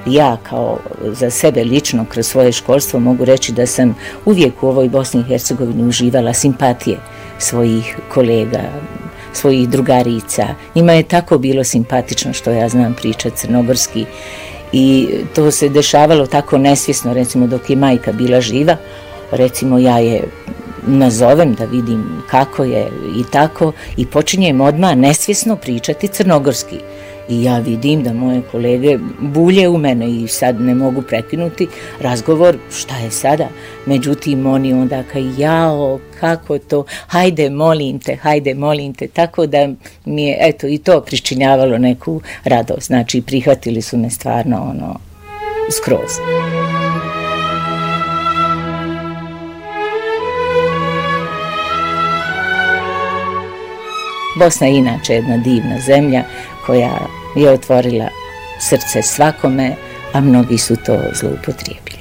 ja kao za sebe lično kroz svoje školstvo mogu reći da sam uvijek u ovoj Bosni i Hercegovini uživala simpatije svojih kolega, svojih drugarica. Njima je tako bilo simpatično što ja znam pričati crnogorski i to se dešavalo tako nesvjesno, recimo dok je majka bila živa, recimo ja je nazovem da vidim kako je i tako i počinjem odmah nesvjesno pričati crnogorski. I ja vidim da moje kolege bulje u mene i sad ne mogu prekinuti razgovor, šta je sada? Međutim, oni onda kao, jao, kako to, hajde molim te, tako da mi je, eto, i to pričinjavalo neku radost. Znači, prihvatili su me stvarno, skroz. Bosna je inače jedna divna zemlja koja je otvorila srce svakome, a mnogi su to zloupotrijebili.